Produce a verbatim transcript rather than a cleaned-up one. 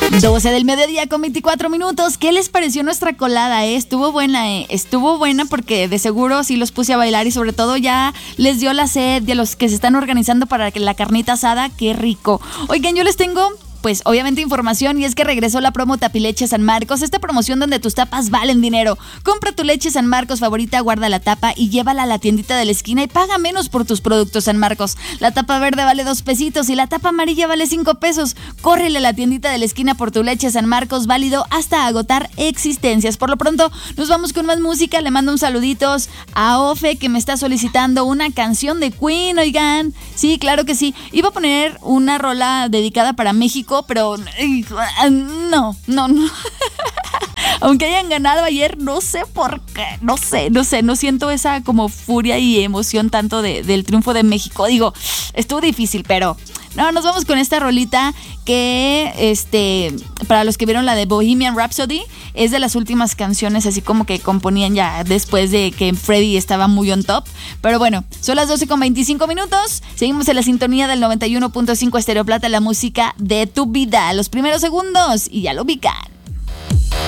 doce del mediodía con veinticuatro minutos. ¿Qué les pareció nuestra colada? Eh? Estuvo buena, eh. Estuvo buena porque de seguro sí los puse a bailar y sobre todo ya les dio la sed y a los que se están organizando para la carnita asada. ¡Qué rico! Oigan, yo les tengo... pues obviamente información, y es que regresó la promo Tapileche San Marcos, esta promoción donde tus tapas valen dinero. Compra tu leche San Marcos favorita, guarda la tapa y llévala a la tiendita de la esquina y paga menos por tus productos San Marcos. La tapa verde vale dos pesitos y la tapa amarilla vale cinco pesos. Córrele a la tiendita de la esquina por tu leche San Marcos, válido hasta agotar existencias. Por lo pronto, nos vamos con más música. Le mando un saluditos a Ofe, que me está solicitando una canción de Queen, oigan. Sí, claro que sí. Iba a poner una rola dedicada para México, pero no, no, no. Aunque hayan ganado ayer, no sé por qué, no sé, no sé, no siento esa como furia y emoción tanto de, del triunfo de México. Digo, estuvo difícil, pero no, nos vamos con esta rolita que, este, para los que vieron la de Bohemian Rhapsody, es de las últimas canciones así como que componían ya después de que Freddie estaba muy on top. Pero bueno, son las doce con veinticinco minutos, seguimos en la sintonía del noventa y uno punto cinco Estéreo Plata, la música de tu vida, los primeros segundos, y ya lo ubican.